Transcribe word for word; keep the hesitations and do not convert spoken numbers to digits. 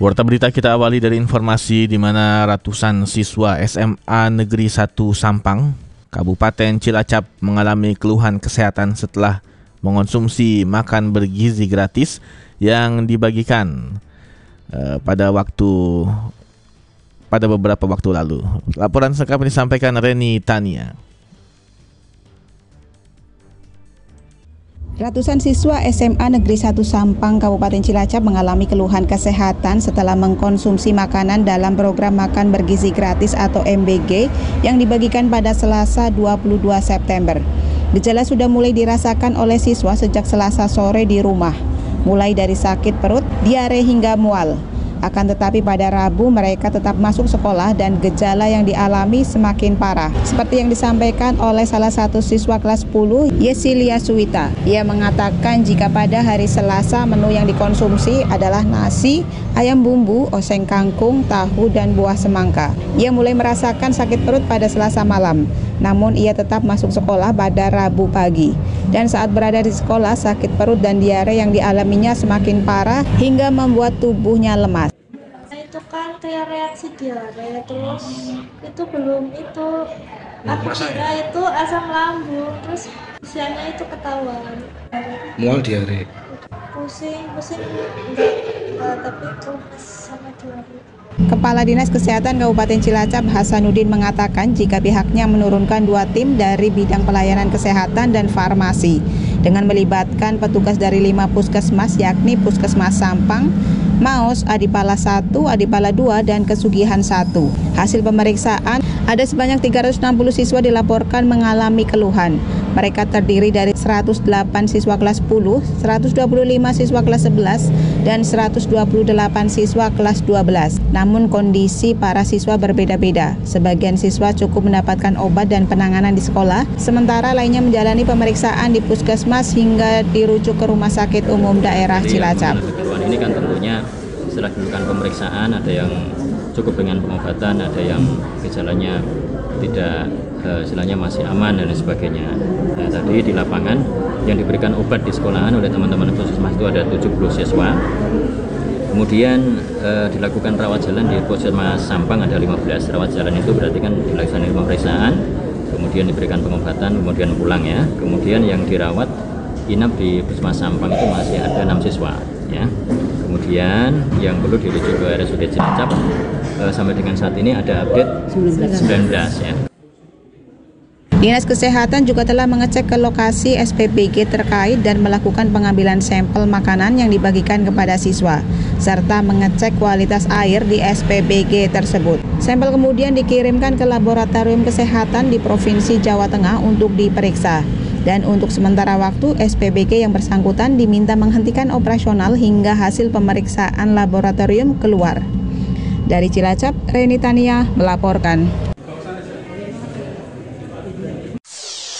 Warta berita kita awali dari informasi di mana ratusan siswa S M A Negeri satu Sampang, Kabupaten Cilacap mengalami keluhan kesehatan setelah mengonsumsi makan bergizi gratis yang dibagikan uh, pada waktu pada beberapa waktu lalu. Laporan selengkap disampaikan Reni Tania. Ratusan siswa S M A Negeri satu Sampang, Kabupaten Cilacap mengalami keluhan kesehatan setelah mengkonsumsi makanan dalam program makan bergizi gratis atau M B G yang dibagikan pada Selasa dua puluh dua September. Gejala sudah mulai dirasakan oleh siswa sejak Selasa sore di rumah, mulai dari sakit perut, diare hingga mual. Akan tetapi pada Rabu mereka tetap masuk sekolah dan gejala yang dialami semakin parah. Seperti yang disampaikan oleh salah satu siswa kelas sepuluh, Yesilia Suwita. Ia mengatakan jika pada hari Selasa menu yang dikonsumsi adalah nasi, ayam bumbu, oseng kangkung, tahu, dan buah semangka. Ia mulai merasakan sakit perut pada Selasa malam. Namun ia tetap masuk sekolah pada Rabu pagi. Dan saat berada di sekolah, sakit perut dan diare yang dialaminya semakin parah hingga membuat tubuhnya lemas. Itu kan kayak reaksi diare, terus itu belum itu aku kira itu asam lambung, terus usianya itu ketahuan. Mual diare. Pusing, pusing enggak, uh, tapi lemas sama diare. Kepala Dinas Kesehatan Kabupaten Cilacap Hasanuddin mengatakan jika pihaknya menurunkan dua tim dari bidang pelayanan kesehatan dan farmasi dengan melibatkan petugas dari lima puskesmas yakni Puskesmas Sampang, Maos, Adipala satu, Adipala dua, dan Kesugihan satu. Hasil pemeriksaan, ada sebanyak tiga ratus enam puluh siswa dilaporkan mengalami keluhan. Mereka terdiri dari seratus delapan siswa kelas sepuluh, seratus dua puluh lima siswa kelas sebelas, dan seratus dua puluh delapan siswa kelas dua belas. Namun kondisi para siswa berbeda-beda. Sebagian siswa cukup mendapatkan obat dan penanganan di sekolah, sementara lainnya menjalani pemeriksaan di puskesmas hingga dirujuk ke Rumah Sakit Umum Daerah Cilacap. Keluhan ini kan tentunya setelah dilakukan pemeriksaan ada yang cukup dengan pengobatan, ada yang gejalanya tidak, eh, istilahnya masih aman dan sebagainya. Nah, tadi di lapangan yang diberikan obat di sekolahan oleh teman-teman puskesmas itu ada tujuh puluh siswa. Kemudian eh, dilakukan rawat jalan di Puskesmas Sampang ada lima belas. Rawat jalan itu berarti kan dilaksanakan pemeriksaan, kemudian diberikan pengobatan, kemudian pulang ya. Kemudian yang dirawat inap di Puskesmas Sampang itu masih ada enam siswa ya. Kemudian yang perlu dirujuk ke R S U D Cilacap eh, sampai dengan saat ini ada update sembilan belas ya. Dinas Kesehatan juga telah mengecek ke lokasi S P B G terkait dan melakukan pengambilan sampel makanan yang dibagikan kepada siswa, serta mengecek kualitas air di S P B G tersebut. Sampel kemudian dikirimkan ke Laboratorium Kesehatan di Provinsi Jawa Tengah untuk diperiksa. Dan untuk sementara waktu, S P B G yang bersangkutan diminta menghentikan operasional hingga hasil pemeriksaan laboratorium keluar. Dari Cilacap, Reni Tania melaporkan.